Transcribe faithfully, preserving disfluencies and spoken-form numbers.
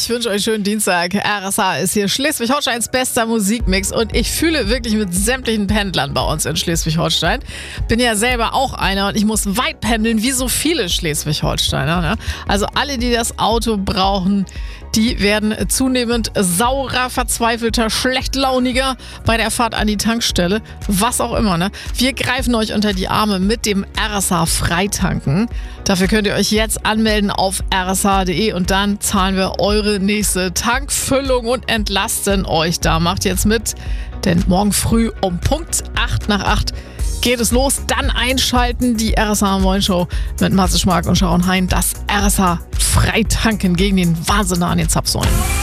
Ich wünsche euch schönen Dienstag. R S H ist hier Schleswig-Holsteins bester Musikmix und ich fühle wirklich mit sämtlichen Pendlern bei uns in Schleswig-Holstein. Bin ja selber auch einer und ich muss weit pendeln, wie so viele Schleswig-Holsteiner. Ne? Also alle, die das Auto brauchen, die werden zunehmend saurer, verzweifelter, schlechtlauniger bei der Fahrt an die Tankstelle. Was auch immer. Ne? Wir greifen euch unter die Arme mit dem R S H Freitanken. Dafür könnt ihr euch jetzt anmelden auf r s h punkt d e und dann zahlen wir eure nächste Tankfüllung und entlasten euch da. Macht jetzt mit, denn morgen früh um Punkt acht nach acht geht es los. Dann einschalten, die R S H Moin Show mit Matze Schmark und Sharon Hein. Das R S H Freitanken gegen den Wahnsinn an den Zapfsäulen.